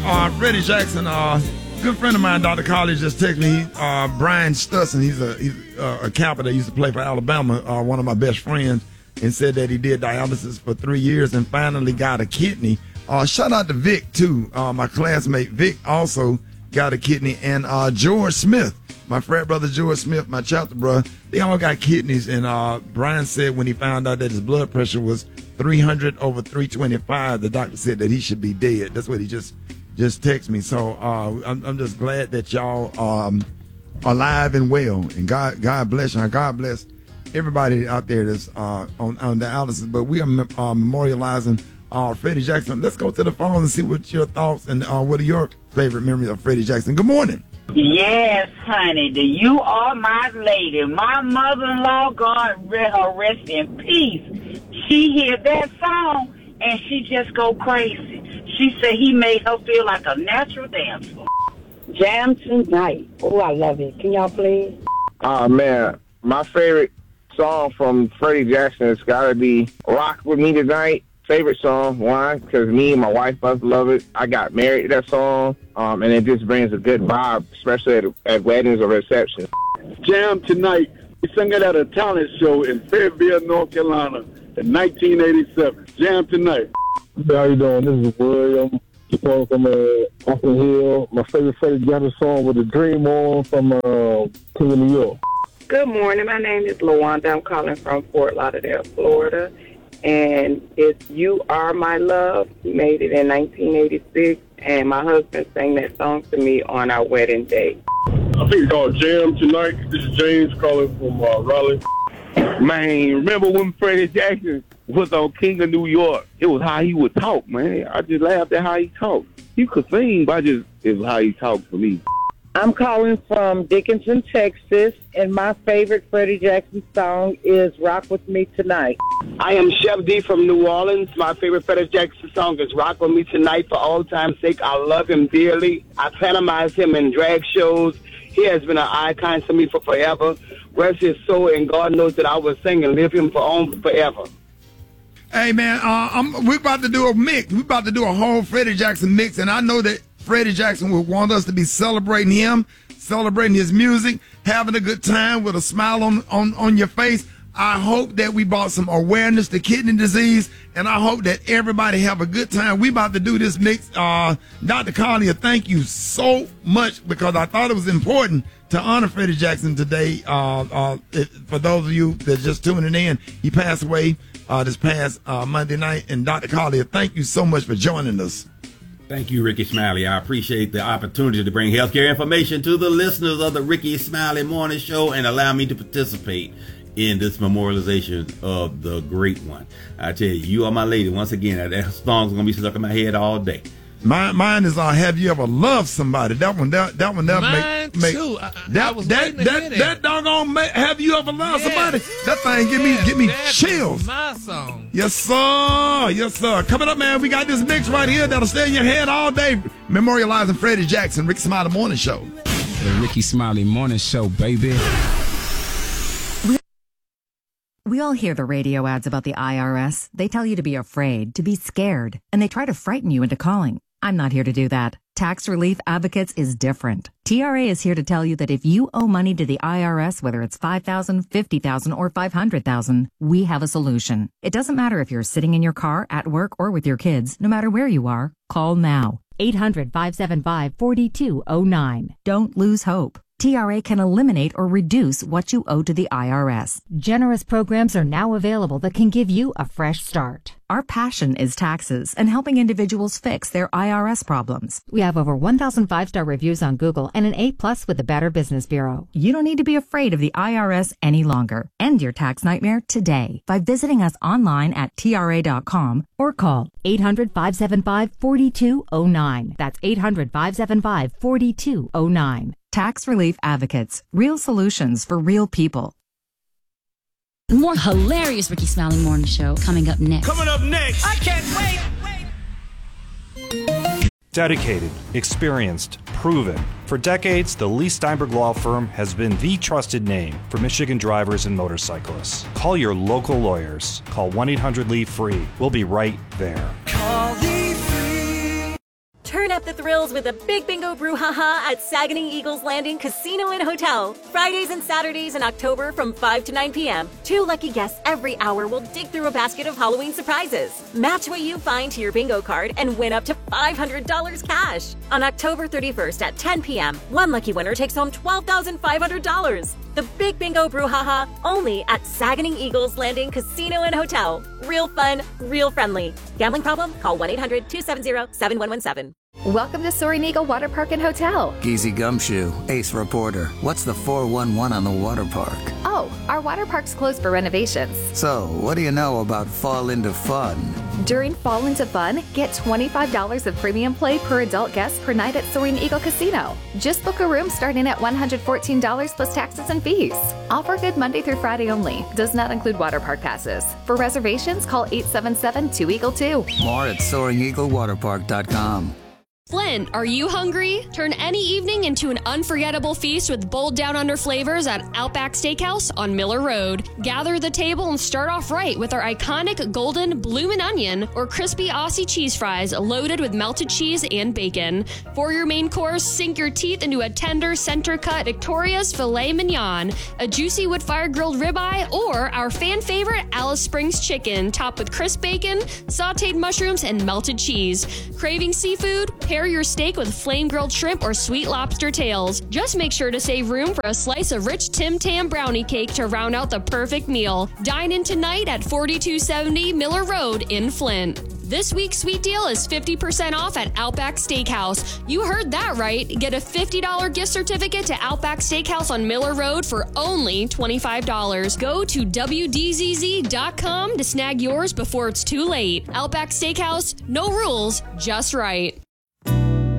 Freddie Jackson, good friend of mine, Dr. College, just texted me. Brian Stusson, he's a camper that used to play for Alabama, one of my best friends, and said that he did dialysis for 3 years and finally got a kidney. Shout out to Vic, too. My classmate Vic also got a kidney. And George Smith, my frat brother George Smith, my chapter brother, they all got kidneys. And Brian said when he found out that his blood pressure was 300 over 325, the doctor said that he should be dead. That's what he just texted me. So I'm just glad that y'all are alive and well. And God bless you. God bless everybody out there that's on dialysis. But we are memorializing Freddie Jackson. Let's go to the phone and see what your thoughts and what are your favorite memories of Freddie Jackson. Good morning. Yes, honey. You are my lady. My mother-in-law, God rest in peace. She hear that song and she just go crazy. She said he made her feel like a natural dancer. Jam Tonight. Oh, I love it. Can y'all play? Man, my favorite song from Freddie Jackson has got to be Rock With Me Tonight. Favorite song, why? Because me and my wife both love it. I got married to that song, and it just brings a good vibe, especially at weddings or receptions. Jam Tonight. We sang it at a talent show in Fayetteville, North Carolina in 1987. Jam Tonight. How you doing? This is William. Calling from Austin Hill. My favorite Freddie Jackson song was "The Dream On" from King of New York. Good morning. My name is LaWanda. I'm calling from Fort Lauderdale, Florida. And it's You Are My Love. He made it in 1986. And my husband sang that song to me on our wedding day. I think it's called Jam Tonight. This is James calling from Raleigh. Man, remember when Freddie Jackson was on King of New York? It was how he would talk, man. I just laughed at how he talked. He could sing, but it was how he talked for me. I'm calling from Dickinson, Texas, and my favorite Freddie Jackson song is Rock With Me Tonight. I am Chef D from New Orleans. My favorite Freddie Jackson song is Rock With Me Tonight. For all time's sake, I love him dearly. I pantomize him in drag shows. He has been an icon to me for forever. Rest his soul, and God knows that I will sing and live him on forever. Hey, man, we're about to do a mix. We're about to do a whole Freddie Jackson mix, and I know that Freddie Jackson would want us to be celebrating him, celebrating his music, having a good time with a smile on your face. I hope that we brought some awareness to kidney disease, and I hope that everybody have a good time. We about to do this mix. Dr. Collier, thank you so much, because I thought it was important to honor Freddie Jackson today. For those of you that just tuning in, he passed away this past Monday night. And Dr. Collier, thank you so much for joining us. Thank you, Ricky Smiley. I appreciate the opportunity to bring healthcare information to the listeners of the Ricky Smiley Morning Show and allow me to participate in this memorialization of the great one. I tell you, You Are My Lady. Once again, that song's gonna be stuck in my head all day. Mine is Have You Ever Loved Somebody? That one Mine too. That doggone Have You Ever Loved Somebody? That thing give me chills. My song. Yes, sir. Yes, sir. Coming up, man, we got this mix right here that'll stay in your head all day. Memorializing Freddie Jackson, Ricky Smiley Morning Show. The Ricky Smiley Morning Show, baby. We all hear the radio ads about the IRS. They tell you to be afraid, to be scared, and they try to frighten you into calling. I'm not here to do that. Tax Relief Advocates is different. TRA is here to tell you that if you owe money to the IRS, whether it's $5,000, $50,000, or $500,000, we have a solution. It doesn't matter if you're sitting in your car, at work, or with your kids. No matter where you are, call now. 800-575-4209. Don't lose hope. TRA can eliminate or reduce what you owe to the IRS. Generous programs are now available that can give you a fresh start. Our passion is taxes and helping individuals fix their IRS problems. We have over 1,000 5-star reviews on Google and an A+ with the Better Business Bureau. You don't need to be afraid of the IRS any longer. End your tax nightmare today by visiting us online at TRA.com or call 800-575-4209. That's 800-575-4209. Tax Relief Advocates. Real solutions for real people. More hilarious Ricky Smiley Morning Show coming up next. Coming up next. I can't wait. Dedicated, experienced, proven. For decades, the Lee Steinberg Law Firm has been the trusted name for Michigan drivers and motorcyclists. Call your local lawyers. Call 1-800-LEE-FREE. We'll be right there. Call Lee Free. Turn up the thrills with a Big Bingo Brouhaha at Saguenay Eagles Landing Casino and Hotel. Fridays and Saturdays in October from 5 to 9 p.m. 2 lucky guests every hour will dig through a basket of Halloween surprises. Match what you find to your bingo card and win up to $500 cash. On October 31st at 10 p.m., one lucky winner takes home $12,500. The Big Bingo Brouhaha, only at Saguenay Eagles Landing Casino and Hotel. Real fun, real friendly. Gambling problem? Call 1-800-270-7117. Welcome to Soaring Eagle Water Park and Hotel. Geezy Gumshoe, Ace Reporter. What's the 411 on the water park? Oh, our water park's closed for renovations. So, what do you know about Fall Into Fun? During Fall Into Fun, get $25 of premium play per adult guest per night at Soaring Eagle Casino. Just book a room starting at $114 plus taxes and fees. Offer good Monday through Friday only. Does not include water park passes. For reservations, call 877-2EAGLE-2. More at SoaringEagleWaterPark.com. Flint, are you hungry? Turn any evening into an unforgettable feast with bold down under flavors at Outback Steakhouse on Miller Road. Gather the table and start off right with our iconic golden bloomin' onion or crispy Aussie cheese fries loaded with melted cheese and bacon. For your main course, sink your teeth into a tender center cut Victoria's filet mignon, a juicy wood fire grilled ribeye, or our fan favorite Alice Springs chicken topped with crisp bacon, sauteed mushrooms, and melted cheese. Craving seafood? Pair your steak with flame-grilled shrimp or sweet lobster tails. Just make sure to save room for a slice of rich Tim Tam brownie cake to round out the perfect meal. Dine in tonight at 4270 Miller Road in Flint. This week's sweet deal is 50% off at Outback Steakhouse. You heard that right. Get a $50 gift certificate to Outback Steakhouse on Miller Road for only $25. Go to WDZZ.com to snag yours before it's too late. Outback Steakhouse, no rules, just right.